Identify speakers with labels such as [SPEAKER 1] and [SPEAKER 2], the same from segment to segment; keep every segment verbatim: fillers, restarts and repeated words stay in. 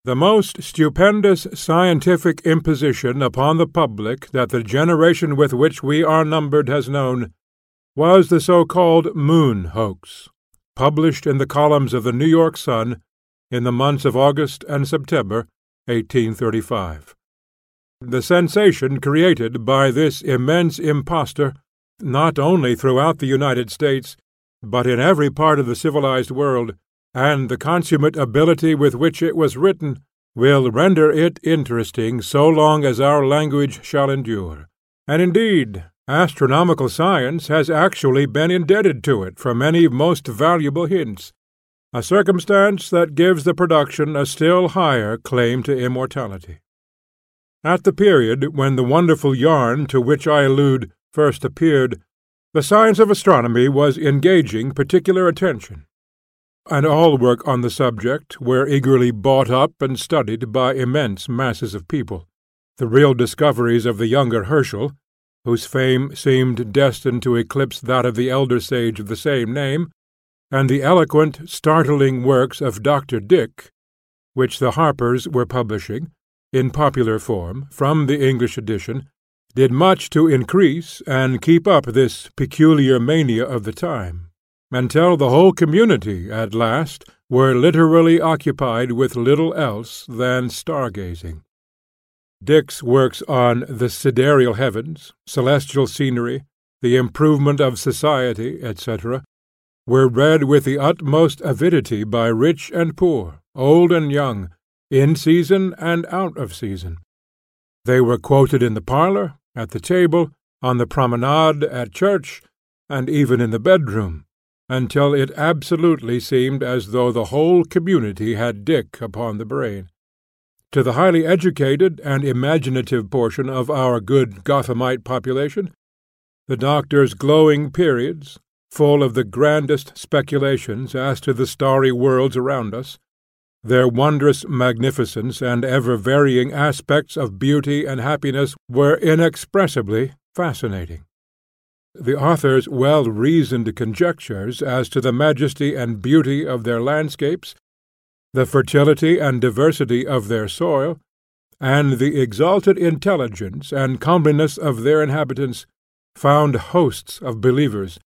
[SPEAKER 1] The most stupendous scientific imposition upon the public that the generation with which we are numbered has known, was the so-called moon hoax, published in the columns of the New York Sun in the months of August and September, eighteen thirty-five. The sensation created by this immense impostor, not only throughout the United States, but in every part of the civilized world, and the consummate ability with which it was written, will render it interesting so long as our language shall endure. And indeed, astronomical science has actually been indebted to it for many most valuable hints, a circumstance that gives the production a still higher claim to immortality. At the period when the wonderful yarn to which I allude first appeared, the science of astronomy was engaging particular attention, and all work on the subject were eagerly bought up and studied by immense masses of people. The real discoveries of the younger Herschel, whose fame seemed destined to eclipse that of the elder sage of the same name, and the eloquent, startling works of Doctor Dick, which the Harpers were publishing, in popular form, from the English edition, did much to increase and keep up this peculiar mania of the time, until the whole community at last were literally occupied with little else than star-gazing. Dick's works on the sidereal heavens, celestial scenery, the improvement of society, et cetera, were read with the utmost avidity by rich and poor, old and young, in season and out of season. They were quoted in the parlor, at the table, on the promenade, at church, and even in the bedroom, until it absolutely seemed as though the whole community had Dick upon the brain. To the highly educated and imaginative portion of our good Gothamite population, the doctor's glowing periods, full of the grandest speculations as to the starry worlds around us, their wondrous magnificence and ever-varying aspects of beauty and happiness were inexpressibly fascinating. The author's well-reasoned conjectures as to the majesty and beauty of their landscapes, the fertility and diversity of their soil, and the exalted intelligence and comeliness of their inhabitants, found hosts of believers,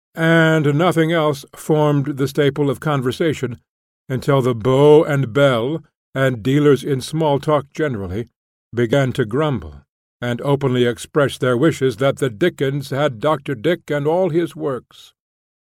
[SPEAKER 1] and nothing else formed the staple of conversation, until the beaux and belles, and dealers in small talk generally, began to grumble, and openly express their wishes that the Dickens had Doctor Dick and all his works.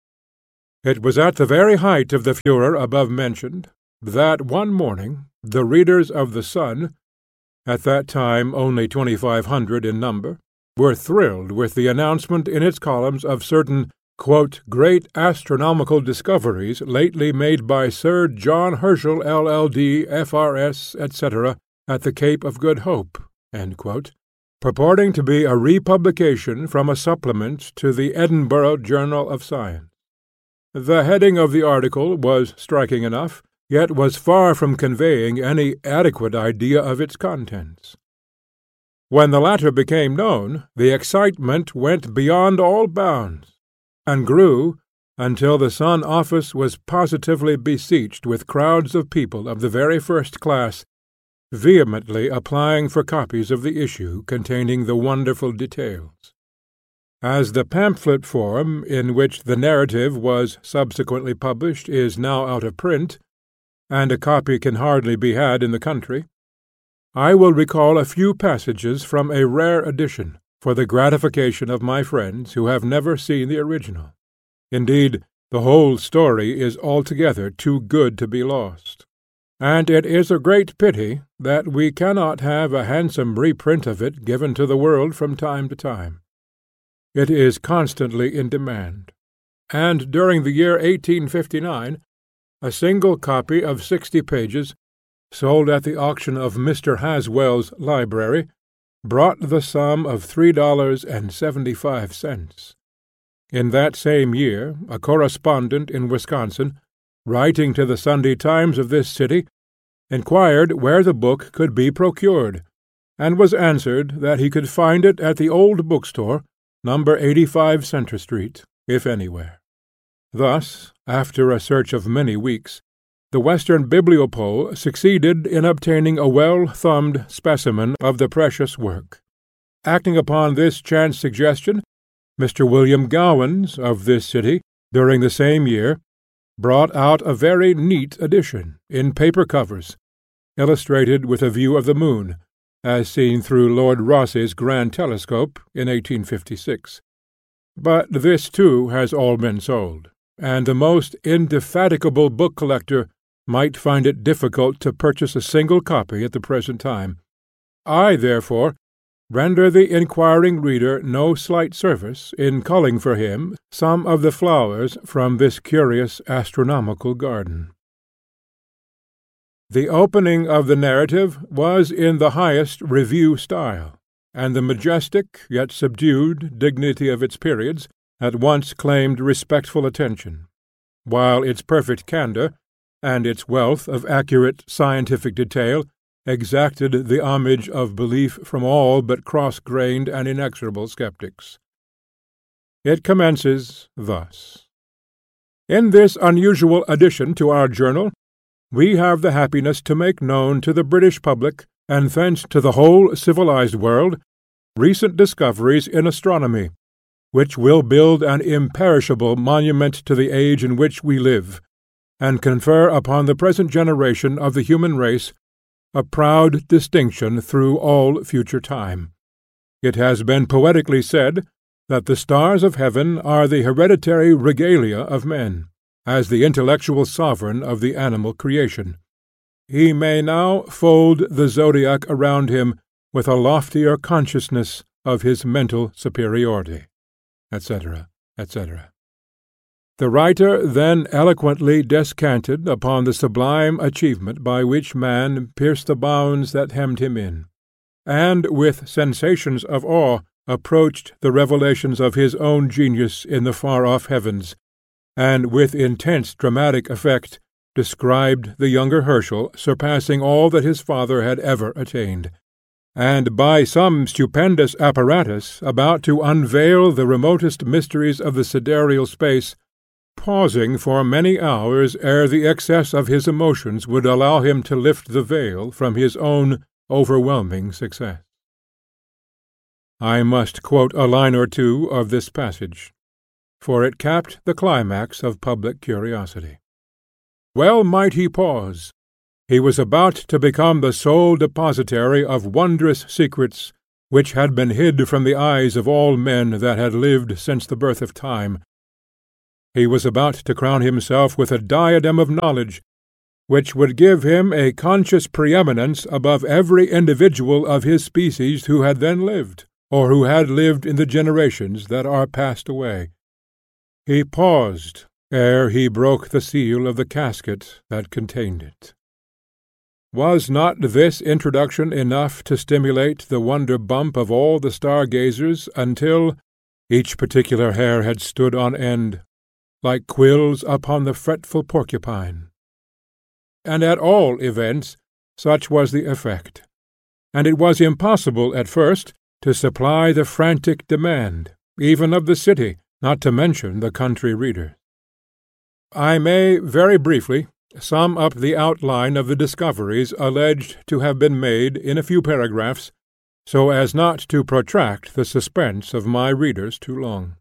[SPEAKER 1] It was at the very height of the furor above mentioned, that one morning the readers of the Sun, at that time only twenty-five hundred in number, were thrilled with the announcement in its columns of certain quote, great astronomical discoveries lately made by Sir John Herschel, L L D, F R S, et cetera, at the Cape of Good Hope, end quote, purporting to be a republication from a supplement to the Edinburgh Journal of Science. The heading of the article was striking enough, yet was far from conveying any adequate idea of its contents. When the latter became known, the excitement went beyond all bounds, and grew until the Sun office was positively besieged with crowds of people of the very first class, vehemently applying for copies of the issue containing the wonderful details. As the pamphlet form in which the narrative was subsequently published is now out of print, and a copy can hardly be had in the country, I will recall a few passages from a rare edition, for the gratification of my friends who have never seen the original. Indeed, the whole story is altogether too good to be lost, and it is a great pity that we cannot have a handsome reprint of it given to the world from time to time. It is constantly in demand, and during the year eighteen fifty-nine, a single copy of sixty pages, sold at the auction of Mister Haswell's library, brought the sum of three dollars and seventy-five cents. In that same year, a correspondent in Wisconsin, writing to the Sunday Times of this city, inquired where the book could be procured, and was answered that he could find it at the old bookstore, number eighty-five Centre Street, if anywhere. Thus, after a search of many weeks, the Western Bibliopole succeeded in obtaining a well-thumbed specimen of the precious work. Acting upon this chance suggestion, Mister William Gowans, of this city, during the same year, brought out a very neat edition, in paper covers, illustrated with a view of the moon, as seen through Lord Rosse's grand telescope in eighteen fifty-six. But this, too, has all been sold, and the most indefatigable book collector might find it difficult to purchase a single copy at the present time. I, therefore, render the inquiring reader no slight service in culling for him some of the flowers from this curious astronomical garden. The opening of the narrative was in the highest review style, and the majestic, yet subdued, dignity of its periods at once claimed respectful attention, while its perfect candour, and its wealth of accurate scientific detail, exacted the homage of belief from all but cross-grained and inexorable skeptics. It commences thus: In this unusual addition to our journal, we have the happiness to make known to the British public, and thence to the whole civilized world, recent discoveries in astronomy, which will build an imperishable monument to the age in which we live, and confer upon the present generation of the human race a proud distinction through all future time. It has been poetically said that the stars of heaven are the hereditary regalia of men, as the intellectual sovereign of the animal creation. He may now fold the zodiac around him with a loftier consciousness of his mental superiority, et cetera, et cetera. The writer then eloquently descanted upon the sublime achievement by which man pierced the bounds that hemmed him in, and with sensations of awe approached the revelations of his own genius in the far-off heavens, and with intense dramatic effect described the younger Herschel surpassing all that his father had ever attained, and by some stupendous apparatus about to unveil the remotest mysteries of the sidereal space, pausing for many hours ere the excess of his emotions would allow him to lift the veil from his own overwhelming success. I must quote a line or two of this passage, for it capped the climax of public curiosity. Well might he pause. He was about to become the sole depositary of wondrous secrets which had been hid from the eyes of all men that had lived since the birth of time. He was about to crown himself with a diadem of knowledge, which would give him a conscious preeminence above every individual of his species who had then lived, or who had lived in the generations that are passed away. He paused ere he broke the seal of the casket that contained it. Was not this introduction enough to stimulate the wonder bump of all the star-gazers until each particular hair had stood on end, like quills upon the fretful porcupine? And at all events such was the effect, and it was impossible at first to supply the frantic demand, even of the city, not to mention the country reader. I may very briefly sum up the outline of the discoveries alleged to have been made in a few paragraphs, so as not to protract the suspense of my readers too long.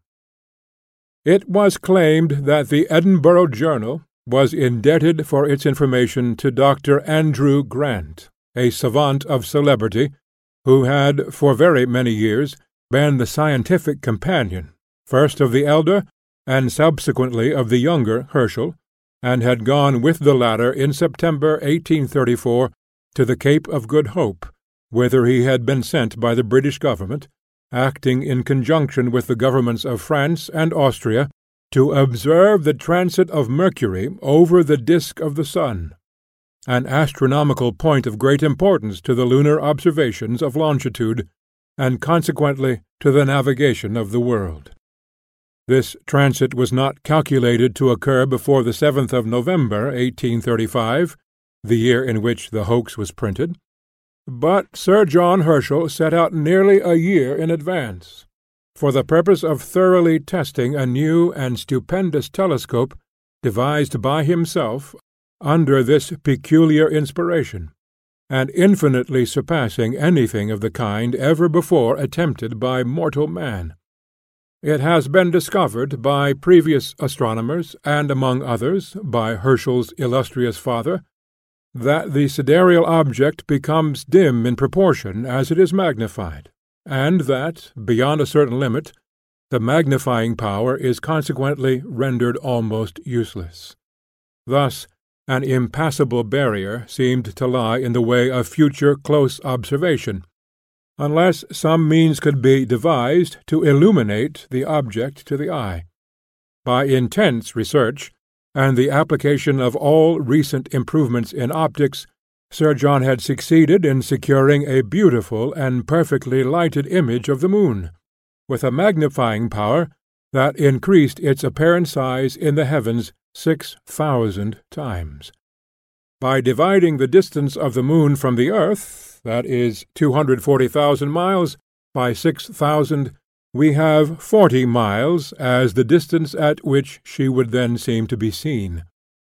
[SPEAKER 1] It was claimed that the Edinburgh Journal was indebted for its information to Doctor Andrew Grant, a savant of celebrity, who had for very many years been the scientific companion, first of the elder, and subsequently of the younger Herschel, and had gone with the latter in September eighteen thirty-four to the Cape of Good Hope, whither he had been sent by the British government, acting in conjunction with the governments of France and Austria, to observe the transit of Mercury over the disk of the sun, an astronomical point of great importance to the lunar observations of longitude, and consequently to the navigation of the world. This transit was not calculated to occur before the seventh of November, eighteen thirty-five, the year in which the hoax was printed, but Sir John Herschel set out nearly a year in advance, for the purpose of thoroughly testing a new and stupendous telescope devised by himself under this peculiar inspiration, and infinitely surpassing anything of the kind ever before attempted by mortal man. It has been discovered by previous astronomers, and among others by Herschel's illustrious father, that the sidereal object becomes dim in proportion as it is magnified, and that, beyond a certain limit, the magnifying power is consequently rendered almost useless. Thus, an impassable barrier seemed to lie in the way of future close observation, unless some means could be devised to illuminate the object to the eye. By intense research, and the application of all recent improvements in optics, Sir John had succeeded in securing a beautiful and perfectly lighted image of the moon, with a magnifying power that increased its apparent size in the heavens six thousand times. By dividing the distance of the moon from the earth, that is two hundred forty thousand miles, by six thousand, we have forty miles as the distance at which she would then seem to be seen.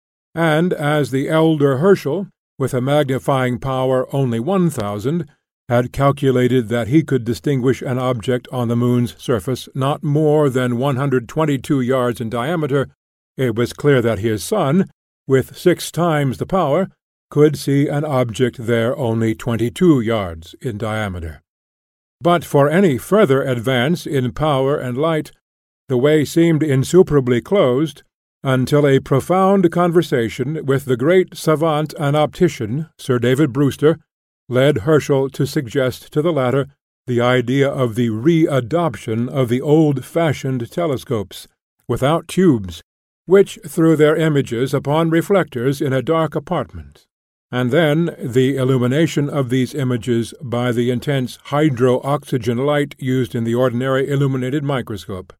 [SPEAKER 1] And as the elder Herschel, with a magnifying power only one thousand, had calculated that he could distinguish an object on the moon's surface not more than one hundred twenty-two yards in diameter, it was clear that his son, with six times the power, could see an object there only twenty-two yards in diameter. But for any further advance in power and light, the way seemed insuperably closed, until a profound conversation with the great savant and optician, Sir David Brewster, led Herschel to suggest to the latter the idea of the re-adoption of the old-fashioned telescopes, without tubes, which threw their images upon reflectors in a dark apartment, and then the illumination of these images by the intense hydro-oxygen light used in the ordinary illuminated microscope.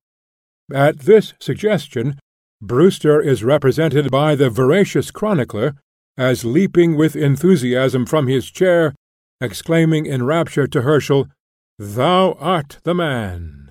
[SPEAKER 1] At this suggestion, Brewster is represented by the veracious chronicler as leaping with enthusiasm from his chair, exclaiming in rapture to Herschel, "Thou art the man!"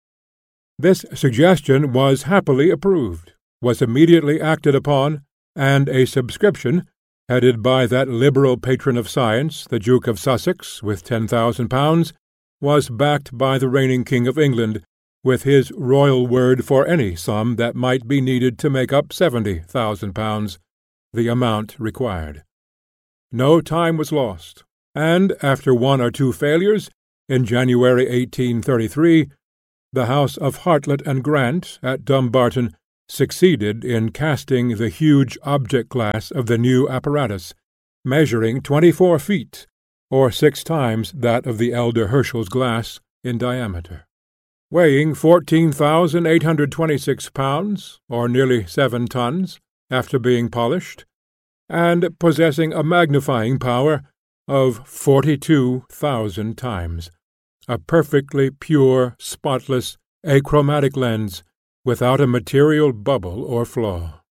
[SPEAKER 1] This suggestion was happily approved, was immediately acted upon, and a subscription, headed by that liberal patron of science, the Duke of Sussex, with ten thousand pounds, was backed by the reigning King of England, with his royal word for any sum that might be needed to make up seventy thousand pounds, the amount required. No time was lost, and, after one or two failures, in January eighteen thirty-three, the house of Hartlett and Grant, at Dumbarton, succeeded in casting the huge object-glass of the new apparatus, measuring twenty-four feet, or six times that of the elder Herschel's glass, in diameter, weighing fourteen thousand eight hundred twenty-six pounds, or nearly seven tons, after being polished, and possessing a magnifying power of forty-two thousand times, a perfectly pure, spotless, achromatic lens, without a material bubble or flaw.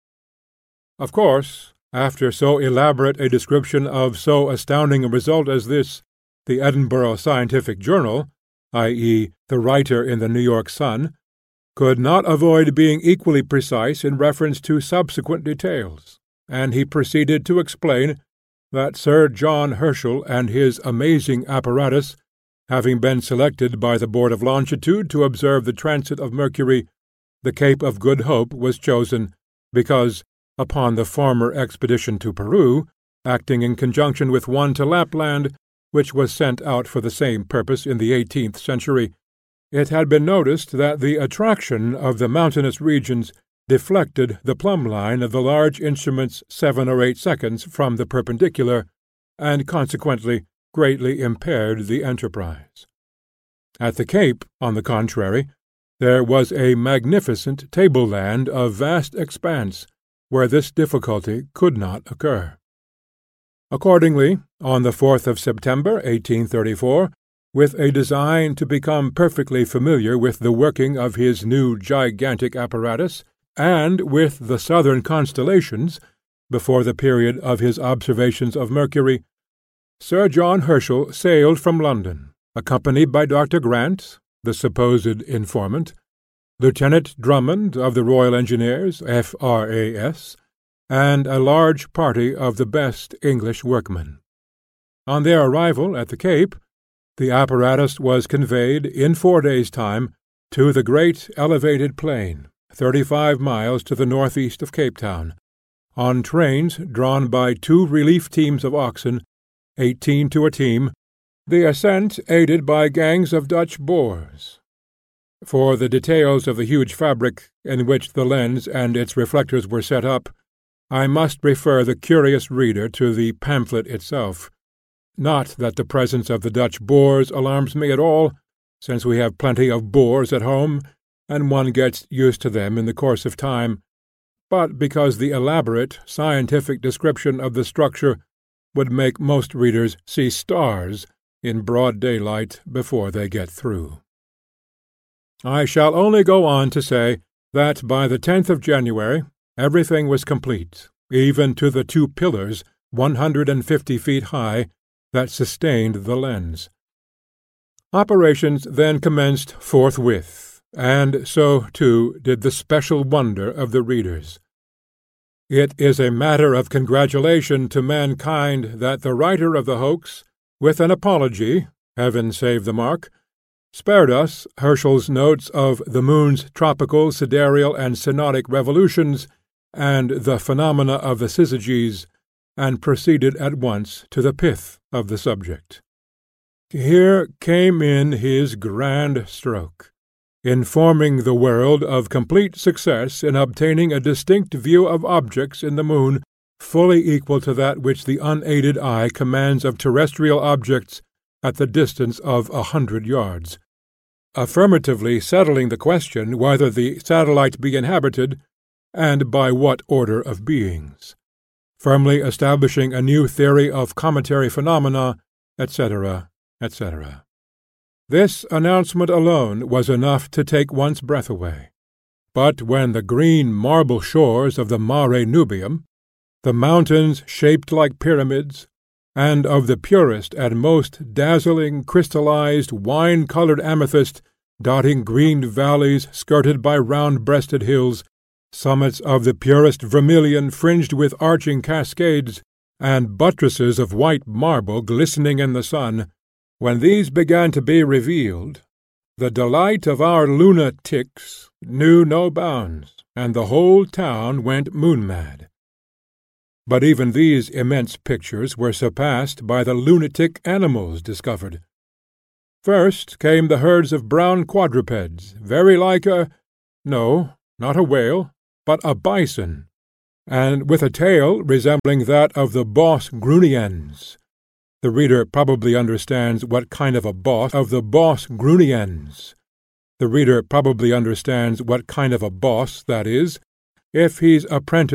[SPEAKER 1] Of course, after so elaborate a description of so astounding a result as this, the Edinburgh Scientific Journal, that is, the writer in the New York Sun, could not avoid being equally precise in reference to subsequent details, and he proceeded to explain that Sir John Herschel and his amazing apparatus, having been selected by the Board of Longitude to observe the transit of Mercury, the Cape of Good Hope was chosen, because, upon the former expedition to Peru, acting in conjunction with one to Lapland, which was sent out for the same purpose in the eighteenth century, it had been noticed that the attraction of the mountainous regions deflected the plumb line of the large instruments seven or eight seconds from the perpendicular, and consequently greatly impaired the enterprise. At the Cape, on the contrary, there was a magnificent table-land of vast expanse, where this difficulty could not occur. Accordingly, on the fourth of September, eighteen thirty-four, with a design to become perfectly familiar with the working of his new gigantic apparatus, and with the southern constellations, before the period of his observations of Mercury, Sir John Herschel sailed from London, accompanied by Doctor Grant, the supposed informant, Lieutenant Drummond of the Royal Engineers, F R A S, and a large party of the best English workmen. On their arrival at the Cape, the apparatus was conveyed, in four days' time, to the great elevated plain, thirty-five miles to the north-east of Cape Town, on trains drawn by two relief teams of oxen, eighteen to a team, the ascent aided by gangs of Dutch Boers. For the details of the huge fabric in which the lens and its reflectors were set up, I must refer the curious reader to the pamphlet itself. Not that the presence of the Dutch Boers alarms me at all, since we have plenty of Boers at home, and one gets used to them in the course of time, but because the elaborate scientific description of the structure would make most readers see stars in broad daylight before they get through. I shall only go on to say that by the tenth of January everything was complete, even to the two pillars, one hundred and fifty feet high, that sustained the lens. Operations then commenced forthwith, and so, too, did the special wonder of the readers. It is a matter of congratulation to mankind that the writer of the hoax, with an apology, heaven save the mark, spared us Herschel's notes of the moon's tropical, sidereal, and synodic revolutions, and the phenomena of the syzygies, and proceeded at once to the pith of the subject. Here came in his grand stroke, informing the world of complete success in obtaining a distinct view of objects in the moon fully equal to that which the unaided eye commands of terrestrial objects at the distance of a hundred yards, affirmatively settling the question whether the satellite be inhabited, and by what order of beings, firmly establishing a new theory of cometary phenomena, et cetera, et cetera. This announcement alone was enough to take one's breath away. But when the green marble shores of the Mare Nubium, the mountains shaped like pyramids, and of the purest and most dazzling crystallized wine-colored amethyst dotting green valleys skirted by round-breasted hills, summits of the purest vermilion fringed with arching cascades, and buttresses of white marble glistening in the sun, when these began to be revealed, the delight of our lunatics knew no bounds, and the whole town went moon-mad. But even these immense pictures were surpassed by the lunatic animals discovered. First came the herds of brown quadrupeds, very like a, no, not a whale, but a bison, and with a tail resembling that of the Bos grunniens. The reader probably understands what kind of a boss of the Bos grunniens. The reader probably understands what kind of a boss that is, if he's apprenticed